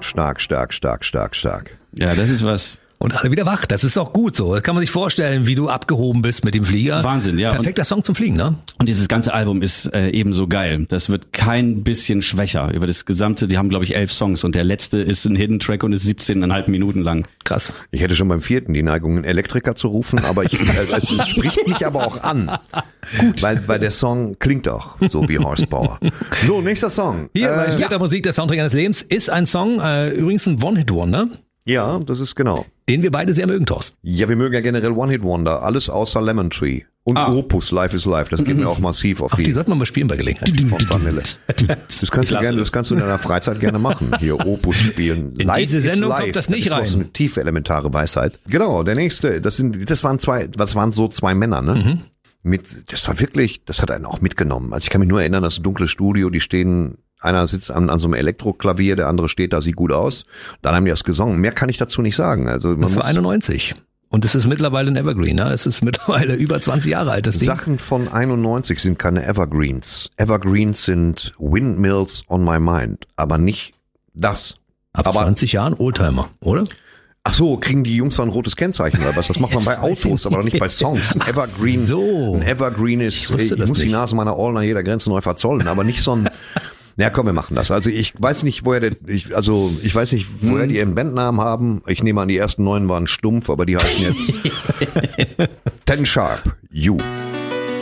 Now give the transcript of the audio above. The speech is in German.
Stark. Ja, das ist was. Und alle wieder wach. Das ist auch gut so. Das kann man sich vorstellen, wie du abgehoben bist mit dem Flieger. Wahnsinn, ja. Perfekter Song zum Fliegen, ne? Und dieses ganze Album ist ebenso geil. Das wird kein bisschen schwächer. Über das gesamte, die haben glaube ich 11 Songs und der letzte ist ein Hidden Track und ist 17,5 Minuten lang. Krass. Ich hätte schon beim 4. die Neigung, einen Elektriker zu rufen, aber es spricht mich aber auch an. Gut. Weil der Song klingt auch so wie Horsepower. So, nächster Song. Hier bei Steht der Musik, der Soundtrack eines Lebens, ist ein Song, übrigens ein One-Hit-Wonder. Ja, das ist genau. Den wir beide sehr mögen, Thorsten. Ja, wir mögen ja generell One-Hit-Wonder. Alles außer Lemon Tree. Und Opus, Life is Life. Das geht mir auch massiv auf Die sollten wir mal spielen bei Gelegenheit. von Vanille. Das kannst du in deiner Freizeit gerne machen. Hier Opus spielen. In diese Sendung kommt das nicht rein. Das ist auch so eine tiefe, elementare Weisheit. Genau, der nächste. Das waren so zwei Männer, ne? Das hat einen auch mitgenommen. Also ich kann mich nur erinnern, das dunkle Studio, die stehen, einer sitzt an so einem Elektroklavier, der andere steht da, sieht gut aus. Dann haben die das gesungen. Mehr kann ich dazu nicht sagen. Also das war 91. Und es ist mittlerweile ein Evergreen, ne? Es ist mittlerweile über 20 Jahre alt, das Ding. Sachen von 91 sind keine Evergreens. Evergreens sind Windmills on my mind, aber nicht das. Ab 20 Jahren Oldtimer, oder? Ach so, kriegen die Jungs da ein rotes Kennzeichen oder was? Das macht man bei Autos, aber nicht bei Songs. Ein Evergreen ist, ich muss die Nase meiner Ohren an jeder Grenze neu verzollen, aber nicht so ein, ja komm, wir machen das. Also ich weiß nicht, woher die ihren Bandnamen haben. Ich nehme an, die ersten 9 waren stumpf, aber die heißen jetzt Ten Sharp, You.